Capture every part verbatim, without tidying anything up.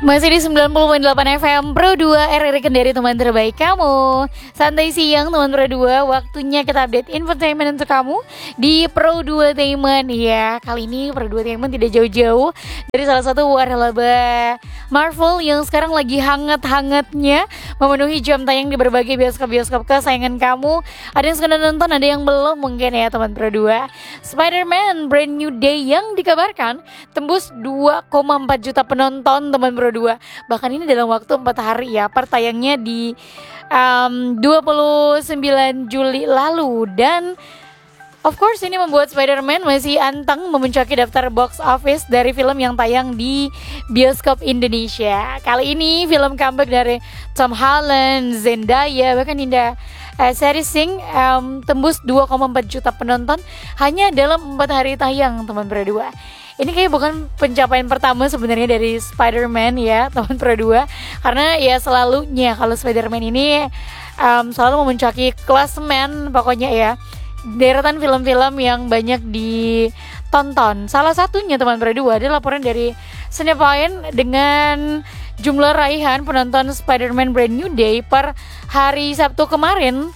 Masih di sembilan puluh koma delapan F M Pro dua R R I Kendari, teman terbaik kamu. Santai siang teman Pro dua, waktunya kita update infotainment untuk kamu di Pro dua Entertainment. Ya, kali ini Pro dua Entertainment tidak jauh-jauh dari salah satu waralaba Marvel yang sekarang lagi hangat-hangatnya memenuhi jam tayang di berbagai bioskop-bioskop kesayangan kamu. Ada yang sudah nonton, ada yang belum mungkin ya teman Pro dua. Spider-Man Brand New Day yang dikabarkan tembus dua koma empat juta penonton teman Pro dua. Bahkan ini dalam waktu empat hari ya, pertayangnya di um, dua puluh sembilan Juli lalu. Dan of course ini membuat Spider-Man masih anteng memuncaki daftar box office dari film yang tayang di bioskop Indonesia. Kali ini film comeback dari Tom Holland, Zendaya, bahkan Indah uh, Sari Singh um, tembus dua koma empat juta penonton hanya dalam empat hari tayang teman Pro dua. Ini kayak bukan pencapaian pertama sebenarnya dari Spider-Man ya teman Pro dua, karena ya selalunya kalau Spider-Man ini um, selalu memuncaki klasemen pokoknya ya, deretan film-film yang banyak ditonton. Salah satunya teman Pro dua adalah laporan dari Cinepoint dengan jumlah raihan penonton Spider-Man Brand New Day per hari Sabtu kemarin,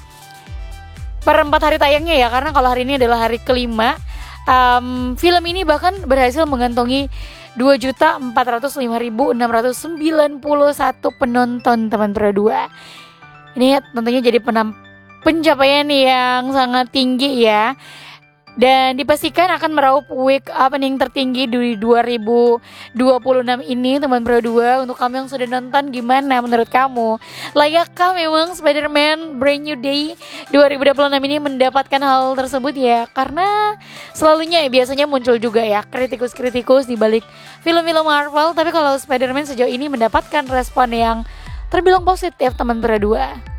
per empat hari tayangnya ya, karena kalau hari ini adalah hari kelima. Um, film ini bahkan berhasil mengantongi dua juta empat ratus lima ribu enam ratus sembilan puluh satu penonton teman Pro dua. Ini tentunya jadi penam- pencapaian yang sangat tinggi ya, dan dipastikan akan meraup week opening tertinggi di dua ribu dua puluh enam ini teman Pro dua. Untuk kamu yang sudah nonton, gimana menurut kamu? Layakkah memang Spider-Man Brand New Day dua ribu dua puluh enam ini mendapatkan hal tersebut ya? Karena selalunya ya, biasanya muncul juga ya kritikus-kritikus di balik film-film Marvel, tapi kalau Spider-Man sejauh ini mendapatkan respon yang terbilang positif teman Pro dua.